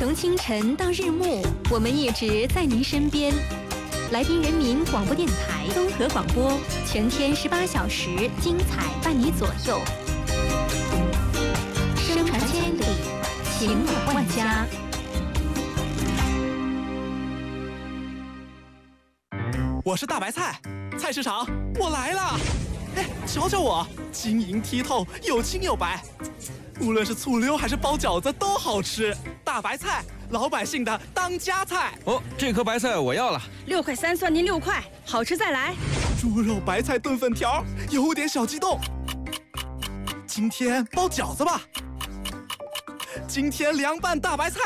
从清晨到日暮，我们一直在您身边。来宾人民广播电台综合广播，全天18小时，精彩伴你左右。声传千里，情暖万家。 我是大白菜，菜市场我来了。哎，瞧瞧我，晶莹剔透，又青又白，无论是醋溜还是包饺子都好吃。大白菜，老百姓的当家菜。 哦，这颗白菜我要了 ，6块3，算您6块，好吃再来。 猪肉白菜炖粉条，有点小激动。今天包饺子吧，今天凉拌大白菜。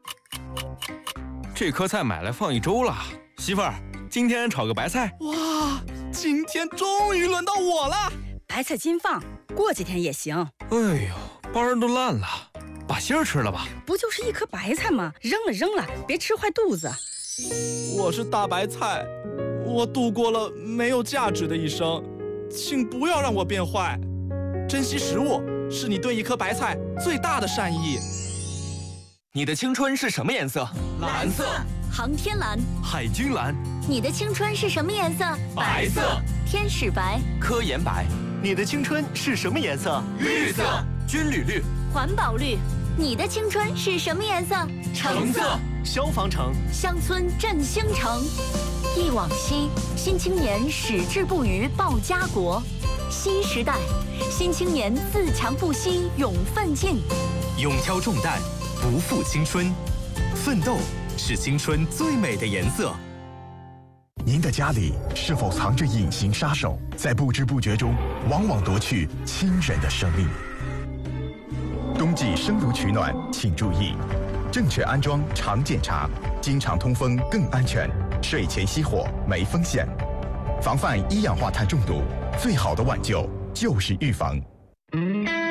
这颗菜买来放1周了，媳妇儿，今天炒个白菜。 哇，今天终于轮到我了。 白菜今放，过几天也行。 哎呦，包儿都烂了，把芯儿吃了吧。 不就是一颗白菜吗？扔了，别吃坏肚子。 我是大白菜，我度过了没有价值的一生，请不要让我变坏。珍惜食物是你对一颗白菜最大的善意。 你的青春是什么颜色？ 蓝色。航天蓝。 海军蓝。 你的青春是什么颜色？ 白色。 天使白。 科研白。你的青春是什么颜色？ 绿色。 军旅绿。 环保绿。你的青春是什么颜色？ 橙色。消防橙。 乡村振兴城。忆往昔，新青年矢志不渝报家国。新时代，新青年自强不息勇奋进。 勇挑重担，不负青春。奋斗是青春最美的颜色。 您的家里是否藏着隐形杀手，在不知不觉中往往夺去亲人的生命？冬季生炉取暖，请注意：正确安装常检查，经常通风更安全，睡前熄火没风险。防范一氧化碳中毒，最好的挽救就是预防。